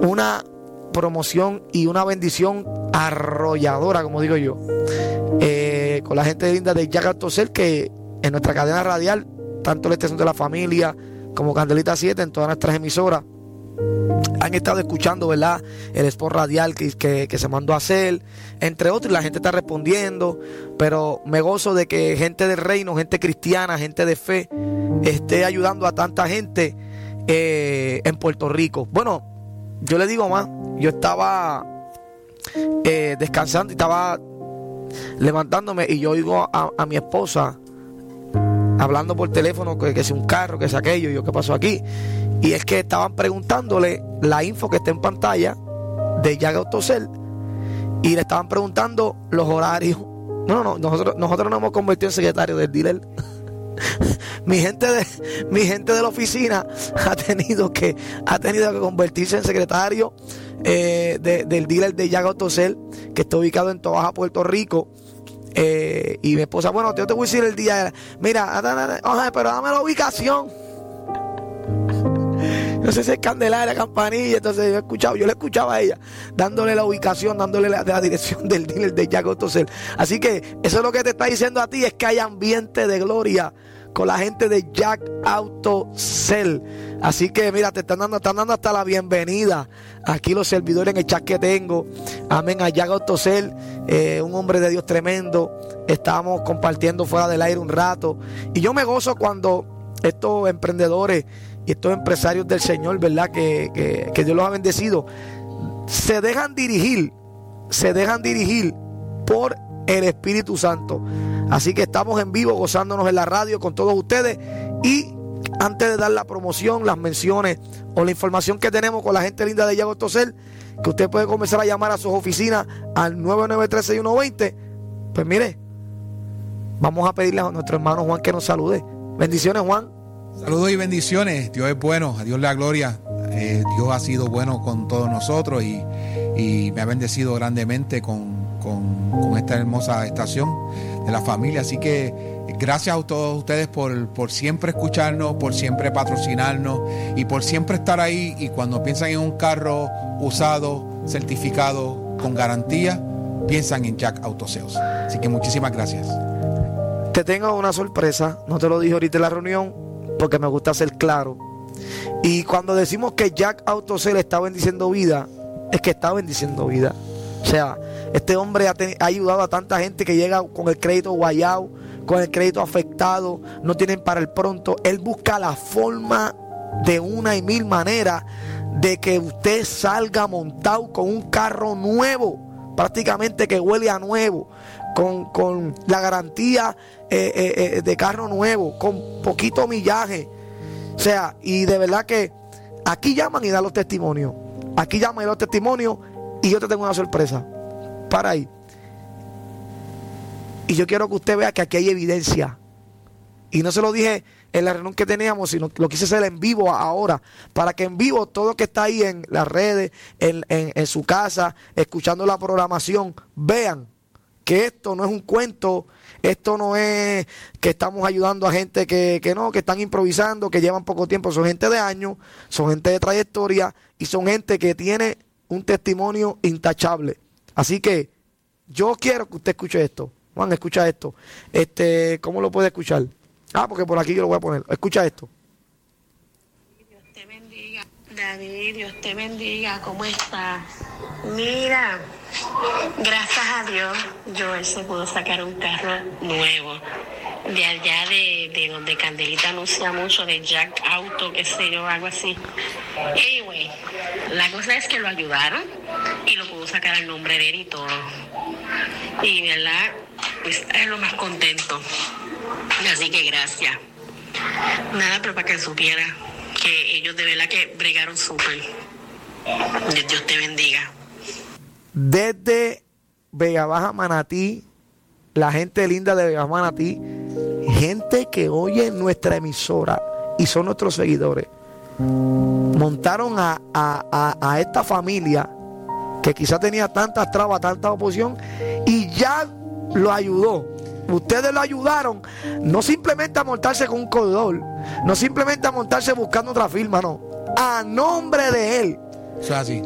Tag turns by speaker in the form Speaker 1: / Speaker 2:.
Speaker 1: una promoción y una bendición arrolladora, como digo yo, con la gente linda de Jack Autocel, que en nuestra cadena radial, tanto la estación de la familia como Candelita 7, en todas nuestras emisoras, han estado escuchando, ¿verdad?, el spot radial que se mandó a hacer, entre otros, y la gente está respondiendo. Pero me gozo de que gente del reino, gente cristiana, gente de fe, esté ayudando a tanta gente en Puerto Rico. Bueno, yo le digo más, yo estaba descansando y estaba levantándome, y yo oigo a mi esposa hablando por teléfono, que es un carro, que es aquello. Y yo, ¿qué pasó aquí? Y es que estaban preguntándole la info que está en pantalla de Jack Autocel, y le estaban preguntando los horarios. No, nosotros nos hemos convertido en secretario del dealer. mi gente de la oficina ha tenido que convertirse en secretario del dealer de Jack Autocel, que está ubicado en Toa Baja, Puerto Rico. Y mi esposa, bueno, yo te voy a decir el día. Mira, pero dame la ubicación. No sé si es Candelaria, Campanilla. Entonces yo le escuchaba a ella dándole la ubicación, dándole la dirección del dealer de Jack Autocel. Así que eso es lo que te está diciendo a ti, es que hay ambiente de gloria con la gente de Jack Autocel. Así que mira, te están dando hasta la bienvenida aquí los servidores en el chat que tengo. Amén, a Jack Autocel, un hombre de Dios tremendo. Estábamos compartiendo fuera del aire un rato, y yo me gozo cuando estos emprendedores y estos empresarios del Señor, ¿verdad?, que Dios los ha bendecido, se dejan dirigir por el Espíritu Santo. Así que estamos en vivo, gozándonos en la radio con todos ustedes. Y antes de dar la promoción, las menciones o la información que tenemos con la gente linda de Jack Autocel, que usted puede comenzar a llamar a sus oficinas al 993-6120, pues mire, vamos a pedirle a nuestro hermano Juan que nos salude. Bendiciones, Juan.
Speaker 2: Saludos y bendiciones. Dios es bueno, a Dios la gloria. Dios ha sido bueno con todos nosotros y me ha bendecido grandemente con esta hermosa estación de la familia. Así que gracias a todos ustedes por siempre escucharnos, por siempre patrocinarnos y por siempre estar ahí. Y cuando piensan en un carro usado, certificado, con garantía, piensan en Jack Autocel. Así que muchísimas gracias.
Speaker 1: Te tengo una sorpresa, no te lo dije ahorita en la reunión, porque me gusta ser claro. Y cuando decimos que Jack Autocel está bendiciendo vida, es que está bendiciendo vida. O sea, este hombre ha ayudado a tanta gente que llega con el crédito guayao, con el crédito afectado, no tienen para el pronto. Él busca la forma de una y mil maneras de que usted salga montado con un carro nuevo, prácticamente que huele a nuevo, con la garantía de carro nuevo, con poquito millaje. O sea, y de verdad que aquí llaman y dan los testimonios. Aquí llaman y dan los testimonios. Y yo te tengo una sorpresa. Para ahí. Y yo quiero que usted vea que aquí hay evidencia. Y no se lo dije en la reunión que teníamos, sino lo quise hacer en vivo ahora. Para que en vivo todo lo que está ahí en las redes, en su casa, escuchando la programación, vean que esto no es un cuento. Esto no es que estamos ayudando a gente que están improvisando, que llevan poco tiempo. Son gente de años, son gente de trayectoria y son gente que tiene un testimonio intachable. Así que yo quiero que usted escuche esto. Juan, escucha esto. ¿Cómo lo puede escuchar? Porque por aquí yo lo voy a poner. Escucha esto.
Speaker 3: Dios te bendiga. David, Dios te bendiga. ¿Cómo estás? Mira, gracias a Dios, Joel se pudo sacar un carro nuevo. De allá de donde Candelita anuncia mucho, de Jack Auto, qué sé yo, algo así. Anyway, la cosa es que lo ayudaron y lo pudo sacar al nombre de él y todo. Y verdad, pues es lo más contento. Así que gracias. Nada, pero para que supiera que ellos de verdad que bregaron súper. Dios te bendiga.
Speaker 1: Desde Vega Baja, Manatí, la gente linda de Vega Baja, Manatí, gente que oye nuestra emisora y son nuestros seguidores, montaron a esta familia que quizás tenía tantas trabas, tanta oposición, y ya lo ayudó. Ustedes lo ayudaron, no simplemente a montarse con un corredor, no simplemente a montarse buscando otra firma, no, a nombre de él.
Speaker 2: Eso es así.